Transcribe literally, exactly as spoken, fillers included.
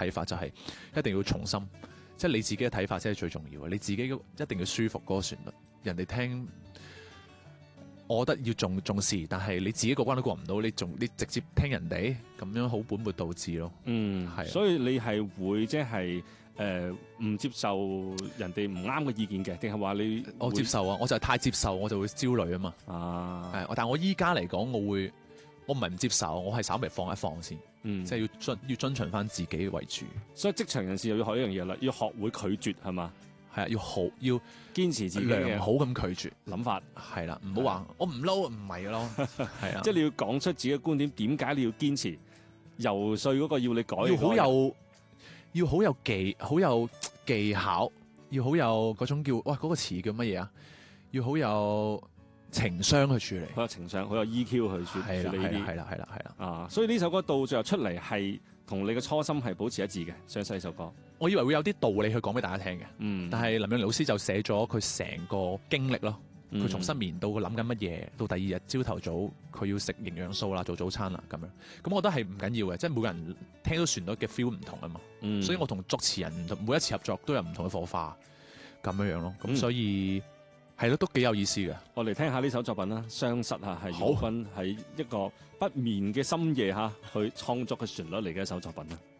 睇法就係一定要從心，即係你自己嘅睇法先係最重要嘅。你自己一定要舒服嗰個旋律，人哋聽，我覺得要重重視，但係你自己個關都過唔到，你仲你直接聽人哋咁樣好本末倒置咯。 嗯，係，所以你係會即係誒唔接受人哋唔啱嘅意見嘅，定係話你我接受啊？我就係太接受，我就會焦慮啊嘛。 啊， 係，但係我依家嚟講，我會我唔係唔接受，我係稍微放一放先， 嗯， 即係要遵要遵循翻自己為主。 所以職場人士又要學一樣嘢啦，要學會拒絕係嘛？ 係啊，要好要堅持自己嘅良好咁拒絕諗法， 係啦，唔好話我唔撈，唔係咯，係啊， 即係你要講出自己嘅觀點，點解你要堅持？游說嗰個要你改， 要好有要好有技好有技巧，要好有嗰種叫哇嗰、嗰個詞叫乜嘢啊？要好有情商去處理， 好有情商，好有 E Q 去處理呢啲， 係啦係啦係啦啊！所以呢首歌到最後出嚟係同你嘅初心係保持一致嘅，上世首歌。 我以為會有啲道理去講俾大家聽嘅， 嗯， 但係林永老師就寫咗佢成個經歷咯，佢、嗯、從失眠到佢諗緊乜嘢，到第二日朝頭早佢要食營養素啦，做早餐啦咁樣，咁我覺得係唔緊要嘅，即係每個人聽到旋律嘅 feel 唔同啊嘛，嗯、所以我同作詞人每一次合作都有唔同嘅火花咁樣樣咯，咁所以係咯、嗯，都幾有意思嘅。 我嚟聽下呢首作品啦，雙失啊，係姚斌喺一個不眠嘅深夜嚇去創作嘅旋律嚟嘅一首作品啦。